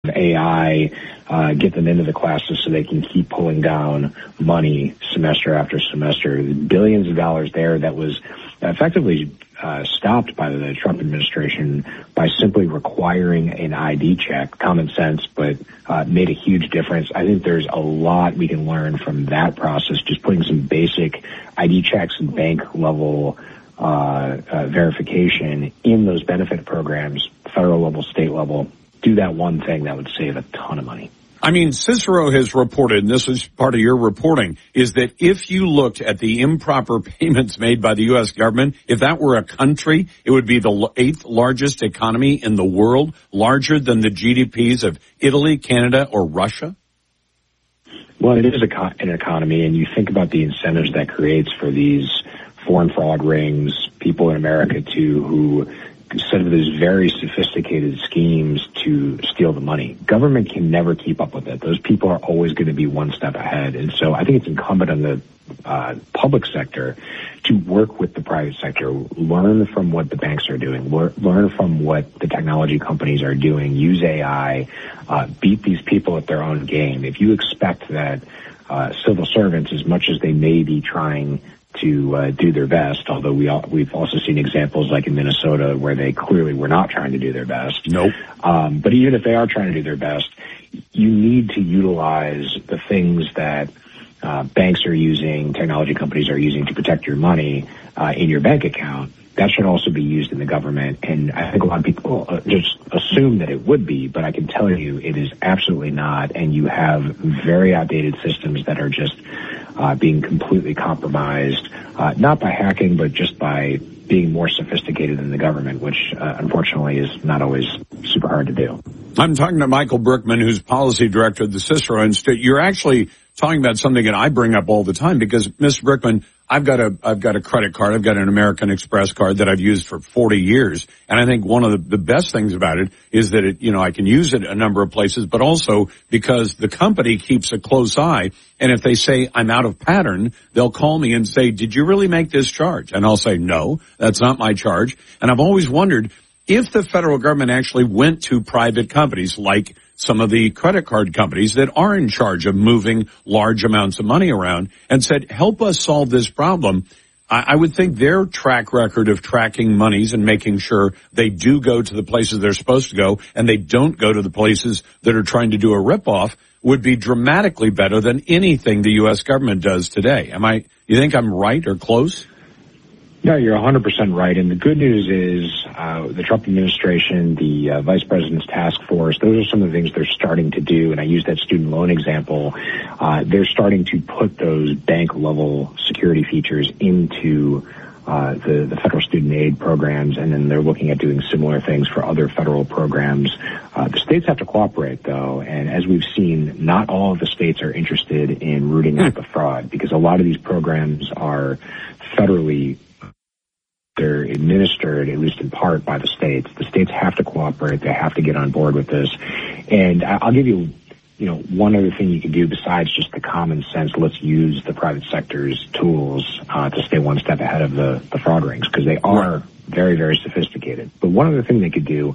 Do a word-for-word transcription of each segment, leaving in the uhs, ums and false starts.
A I, uh, get them into the classes so they can keep pulling down money semester after semester. Billions of dollars there that was effectively uh, stopped by the Trump administration by simply requiring an I D check. Common sense, but uh, made a huge difference. I think there's a lot we can learn from that process, just putting some basic I D checks and bank level uh, uh, verification in those benefit programs, federal level, state level. Do that one thing that would save a ton of money. I mean, Cicero has reported, and this is part of your reporting, is that if you looked at the improper payments made by the U S government, if that were a country, it would be the eighth largest economy in the world, larger than the G D Ps of Italy, Canada, or Russia? Well, it is a, an economy, and you think about the incentives that creates for these foreign fraud rings, people in America, too, who set up these very sophisticated schemes to steal the money. Government can never keep up with it. Those people are always going to be one step ahead. And so I think it's incumbent on the uh, public sector to work with the private sector, learn from what the banks are doing, learn, learn from what the technology companies are doing, use A I, uh, beat these people at their own game. If you expect that uh, civil servants, as much as they may be trying to uh, do their best, although we all, we've also seen examples like in Minnesota where they clearly were not trying to do their best. Nope. Um, but even if they are trying to do their best, you need to utilize the things that uh, banks are using, technology companies are using to protect your money uh, in your bank account. That should also be used in the government. And I think a lot of people uh, just assume that it would be, but I can tell you it is absolutely not. And you have very outdated systems that are just uh, being completely compromised, uh, not by hacking, but just by being more sophisticated than the government, which uh, unfortunately is not always super hard to do. I'm talking to Michael Berkman, who's policy director of the Cicero Institute. You're actually talking about something that I bring up all the time because, Mister Berkman, I've got a, I've got a credit card. I've got an American Express card that I've used for forty years. And I think one of the, the best things about it is that it, you know, I can use it a number of places, but also because the company keeps a close eye. And if they say I'm out of pattern, they'll call me and say, did you really make this charge? And I'll say, no, that's not my charge. And I've always wondered if the federal government actually went to private companies like some of the credit card companies that are in charge of moving large amounts of money around and said, help us solve this problem. I, I would think their track record of tracking monies and making sure they do go to the places they're supposed to go and they don't go to the places that are trying to do a ripoff would be dramatically better than anything the U S government does today. Am I, you think I'm right or close? No, you're one hundred percent right. And the good news is uh, the Trump administration, the uh, vice president's task force, those are some of the things they're starting to do. And I use that student loan example. Uh, they're starting to put those bank-level security features into uh, the, the federal student aid programs, and then they're looking at doing similar things for other federal programs. Uh, the states have to cooperate, though, and as we've seen, not all of the states are interested in rooting out the fraud because a lot of these programs are federally they're administered, at least in part, by the states. The states have to cooperate. They have to get on board with this. And I'll give you, you know, one other thing you can do besides just the common sense, let's use the private sector's tools uh, to stay one step ahead of the, the fraud rings, because they are very, very sophisticated. But one other thing they could do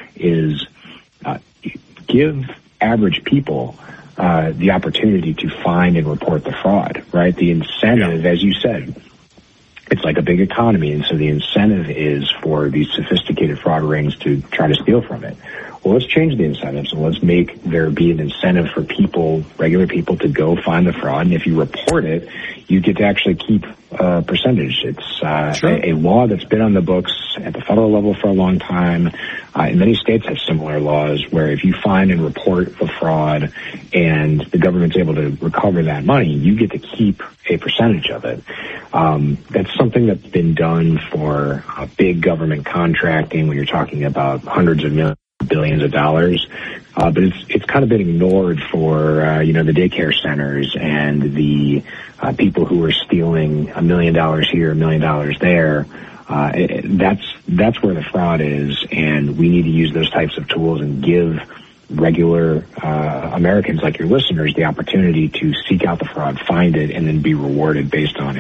is uh, give average people uh, the opportunity to find and report the fraud, right? The incentive, yeah. as you said, it's like a big economy, and so the incentive is for these sophisticated fraud rings to try to steal from it. Well, let's change the incentives, and let's make there be an incentive for people, regular people, to go find the fraud. And if you report it, you get to actually keep a percentage. It's uh, sure. a, a law that's been on the books at the federal level for a long time. Uh, and many states have similar laws where if you find and report the fraud and the government's able to recover that money, you get to keep a percentage of it. Um, that's something that's been done for uh, big government contracting when you're talking about hundreds of millions, billions of dollars. Uh, but it's it's kind of been ignored for, uh, you know, the daycare centers and the uh, people who are stealing a million dollars here, a million dollars there. Uh, it, that's that's where the fraud is, and we need to use those types of tools and give regular uh, Americans like your listeners the opportunity to seek out the fraud, find it, and then be rewarded based on it.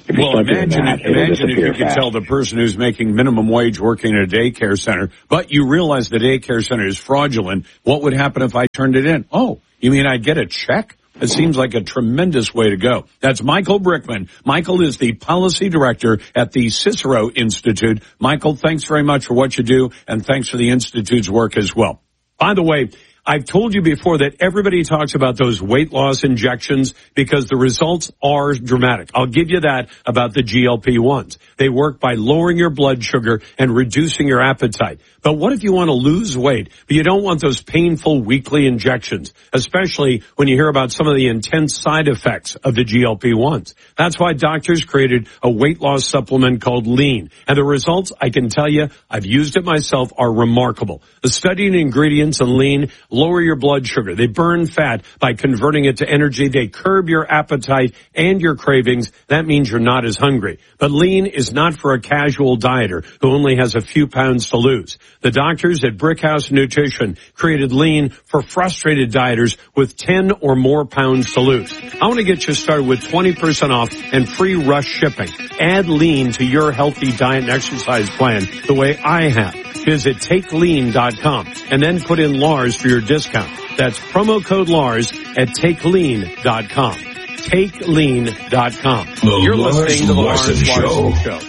If you well, start doing imagine, that, it, it'll imagine if disappear you could fast. tell the person who's making minimum wage working at a daycare center, but you realize the daycare center is fraudulent. What would happen if I turned it in? Oh, you mean I'd get a check? It seems like a tremendous way to go. That's Michael Brickman. Michael is the policy director at the Cicero Institute. Michael, thanks very much for what you do, and thanks for the Institute's work as well. By the way, I've told you before that everybody talks about those weight loss injections because the results are dramatic. I'll give you that about the G L P ones. They work by lowering your blood sugar and reducing your appetite. But what if you want to lose weight, but you don't want those painful weekly injections, especially when you hear about some of the intense side effects of the G L P ones? That's why doctors created a weight loss supplement called Lean. And the results, I can tell you, I've used it myself, are remarkable. The studied ingredients in Lean lower your blood sugar. They burn fat by converting it to energy. They curb your appetite and your cravings. That means you're not as hungry. But Lean is not for a casual dieter who only has a few pounds to lose. The doctors at Brickhouse Nutrition created Lean for frustrated dieters with ten or more pounds to lose. I want to get you started with twenty percent off and free rush shipping. Add Lean to your healthy diet and exercise plan the way I have. Visit take lean dot com and then put in Lars for your discount. That's promo code Lars at take lean dot com. take lean dot com. The You're Lars listening to the Larson Lars Show. Larson Show.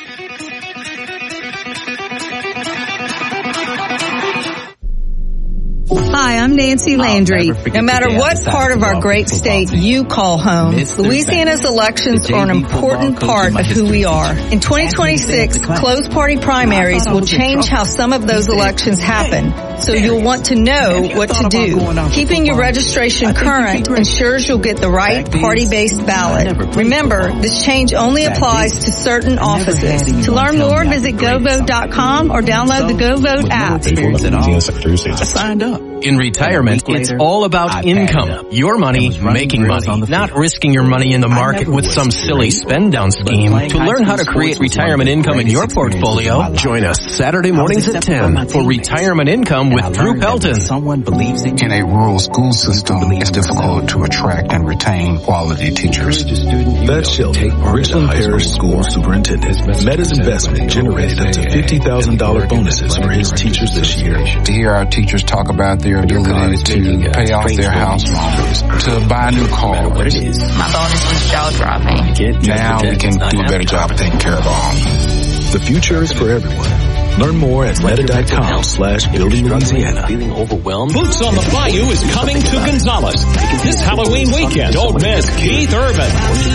Hi, I'm Nancy Landry. No matter what part of our great state you call home, Louisiana's elections are an important part of who we are. In twenty twenty-six, closed party primaries will change how some of those elections happen, so you'll want to know what to do. Keeping your registration current ensures you'll get the right party-based ballot. Remember, this change only applies to certain offices. To learn more, visit go vote dot com or download the GoVote app. I signed up. In retirement, it's all about income. Your money making money, not risking your money in the market with some silly spend-down scheme. To learn how to create retirement income in your portfolio, join us Saturday mornings at ten for Retirement Income with Drew Pelton. In a rural school system, it's difficult to attract and retain quality teachers. Beth Shelton, Richland Parish School Superintendent, met his investment generated up to fifty thousand dollars bonuses for his teachers this year. To hear our teachers talk about their ability to pay off their house loans, to buy a new car. My bonus was jaw dropping. Now we can do a better job of taking care of our homes. The future is for everyone. Learn more at meta dot com slash building Louisiana. Feeling overwhelmed? Boots on the Bayou is coming to Gonzales. This Halloween weekend, don't miss Keith Urban.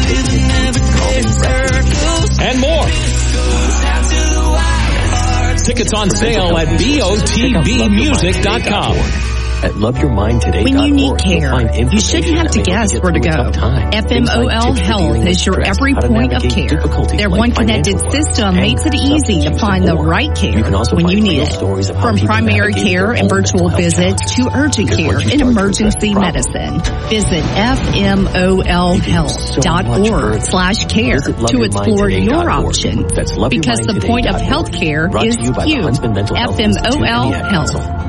And more. Tickets on sale at B O T B music dot com. At Love Your Mind Today. When you need care, you shouldn't have to guess where to go. F M O L Health is your every point of care. Their one connected system makes it easy to find the right care when you need it. From primary care and virtual visits to urgent care and emergency medicine. Visit F M O L health dot org slash care to explore your option. Because the point of health care is you. F M O L Health.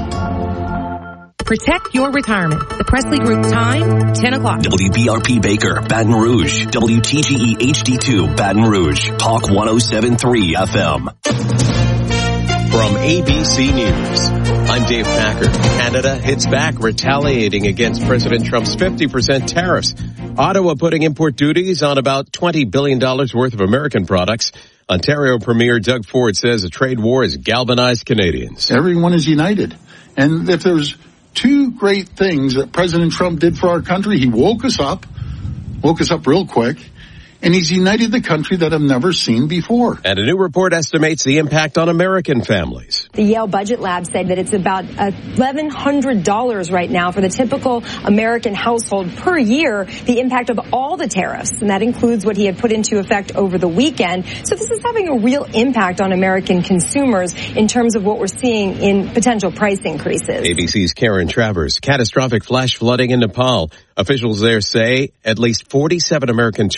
Protect your retirement. The Presley Group time, ten o'clock. W B R P Baker, Baton Rouge. W T G E H D two, Baton Rouge. Talk one oh seven point three F M. From A B C News, I'm Dave Packer. Canada hits back, retaliating against President Trump's fifty percent tariffs. Ottawa putting import duties on about twenty billion dollars worth of American products. Ontario Premier Doug Ford says a trade war has galvanized Canadians. Everyone is united. And if there's two great things that President Trump did for our country, he woke us up, woke us up real quick, and he's united the country that I've never seen before. And a new report estimates the impact on American families. The Yale Budget Lab said that it's about eleven hundred dollars right now for the typical American household per year, the impact of all the tariffs. And that includes what he had put into effect over the weekend. So this is having a real impact on American consumers in terms of what we're seeing in potential price increases. A B C's Karen Travers. Catastrophic flash flooding in Nepal. Officials there say at least forty-seven American tourists are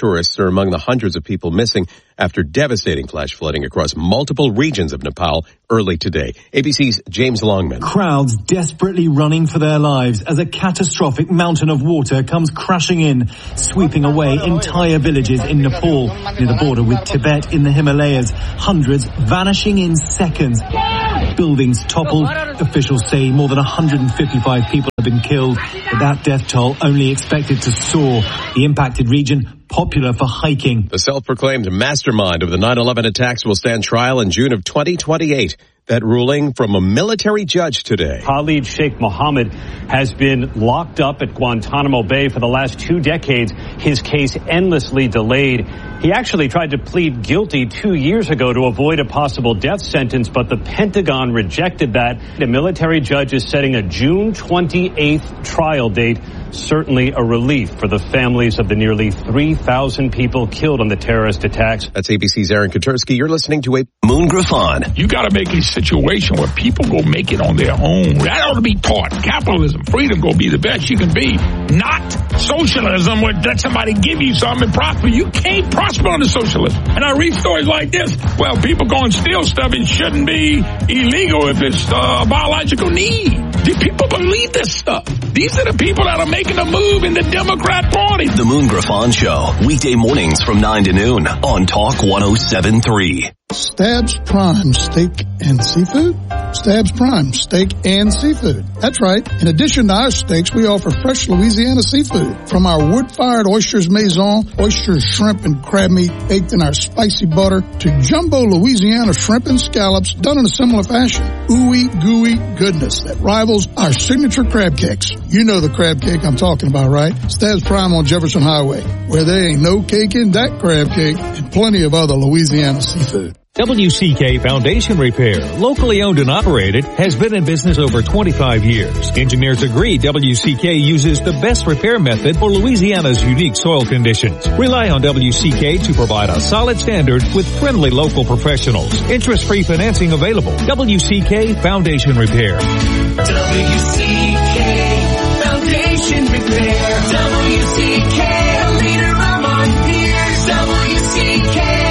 among the hundreds of people missing after devastating flash flooding across multiple regions of Nepal early today. A B C's James Longman. Crowds desperately running for their lives as a catastrophic mountain of water comes crashing in, sweeping away entire villages in Nepal, near the border with Tibet in the Himalayas. Hundreds vanishing in seconds. Buildings toppled. Officials say more than one hundred fifty-five people have been killed, but that death toll only expected to soar. The impacted region popular for hiking. The self-proclaimed mastermind of the nine eleven attacks will stand trial in June of twenty twenty-eight. That ruling from a military judge today. Khalid Sheikh Mohammed has been locked up at Guantanamo Bay for the last two decades. His case endlessly delayed. He actually tried to plead guilty two years ago to avoid a possible death sentence, but the Pentagon rejected that. The military judge is setting a June twenty-eighth trial date. Certainly a relief for the families of the nearly three thousand people killed on the terrorist attacks. That's A B C's Aaron Katursky. You're listening to a Moon Griffon. You got to make a situation where people go make it on their own. That ought to be taught. Capitalism, freedom, go be the best you can be. Not socialism where let somebody give you something and prosper. You can't prosper under socialism. And I read stories like this. Well, people go and steal stuff. It shouldn't be illegal if it's uh, a biological need. Do people believe this stuff? These are the people that are making a move in the Democrat Party. The Moon Griffon Show, weekday mornings from nine to noon on Talk one oh seven point three. Stabs Prime Steak and Seafood? Stabs Prime Steak and Seafood. That's right. In addition to our steaks, we offer fresh Louisiana seafood. From our wood-fired oysters maison, oysters, shrimp, and crab meat baked in our spicy butter, to jumbo Louisiana shrimp and scallops done in a similar fashion. Ooey gooey goodness that rivals our signature crab cakes. You know the crab cake I'm talking about, right? Stabs Prime on Jefferson Highway, where there ain't no cake in that crab cake, and plenty of other Louisiana seafood. W C K Foundation Repair, locally owned and operated, has been in business over twenty-five years. Engineers agree W C K uses the best repair method for Louisiana's unique soil conditions. Rely on W C K to provide a solid standard with friendly local professionals. Interest-free financing available. W C K Foundation Repair. W C K Foundation Repair. W C K, a leader among peers. W C K.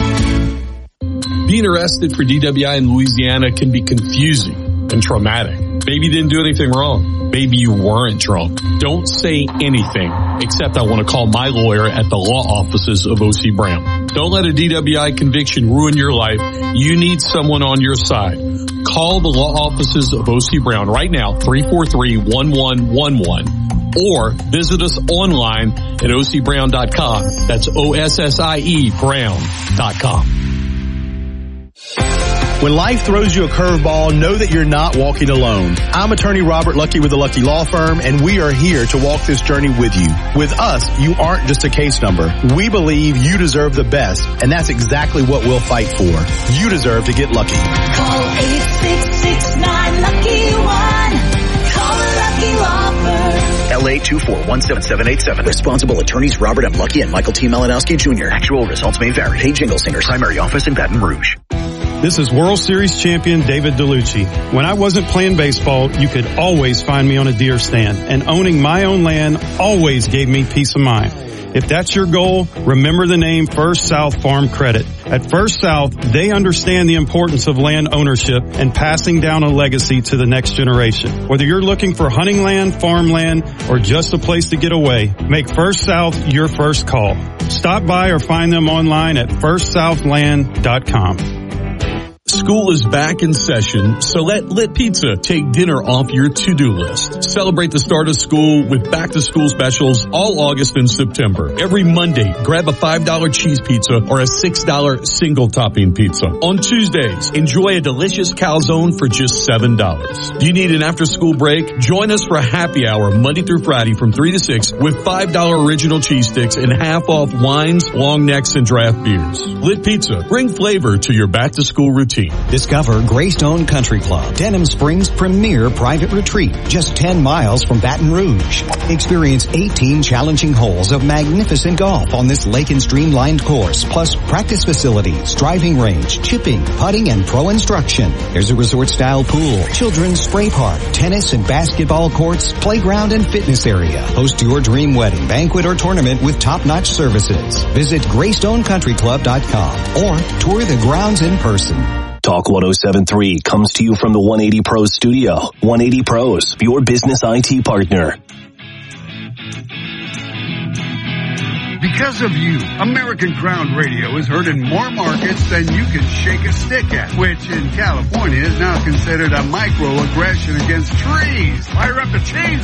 Being arrested for D W I in Louisiana can be confusing and traumatic. Maybe you didn't do anything wrong. Maybe you weren't drunk. Don't say anything except I want to call my lawyer at the law offices of O C Brown. Don't let a D W I conviction ruin your life. You need someone on your side. Call the law offices of O C Brown right now, three four three, one one one one. Or visit us online at O C brown dot com. That's O S S I E Brown dot com. When life throws you a curveball, know that you're not walking alone. I'm attorney Robert Lucky with the Lucky Law Firm, and we are here to walk this journey with you. With us, you aren't just a case number. We believe you deserve the best, and that's exactly what we'll fight for. You deserve to get lucky. Call eight six six nine lucky one. Call the Lucky Law Firm. L A two four one seven seven eight seven. Responsible attorneys Robert M. Lucky and Michael T. Malinowski Junior Actual results may vary. Paid Jingle Singers. Primary office in Baton Rouge. This is World Series champion David DeLucci. When I wasn't playing baseball, you could always find me on a deer stand, and owning my own land always gave me peace of mind. If that's your goal, remember the name First South Farm Credit. At First South, they understand the importance of land ownership and passing down a legacy to the next generation. Whether you're looking for hunting land, farmland, or just a place to get away, make First South your first call. Stop by or find them online at first southland dot com. School is back in session, so let Lit Pizza take dinner off your to-do list. Celebrate the start of school with back-to-school specials all August and September. Every Monday, grab a five dollar cheese pizza or a six dollar single-topping pizza. On Tuesdays, enjoy a delicious calzone for just seven dollars. Do you need an after-school break? Join us for a happy hour Monday through Friday from three to six with five dollar original cheese sticks and half-off wines, long necks, and draft beers. Lit Pizza, bring flavor to your back-to-school routine. retreat. Discover Greystone Country Club, Denham Springs' premier private retreat, just ten miles from Baton Rouge. Experience eighteen challenging holes of magnificent golf on this lake and streamlined course, plus practice facilities, driving range, chipping, putting, and pro instruction. There's a resort-style pool, children's spray park, tennis and basketball courts, playground and fitness area. Host your dream wedding, banquet, or tournament with top-notch services. Visit greystone country club dot com or tour the grounds in person. Talk one oh seven point three comes to you from the one eighty Pros studio. one eighty Pros, your business I T partner. Because of you, American Crown Radio is heard in more markets than you can shake a stick at, which in California is now considered a microaggression against trees. Fire up the chains.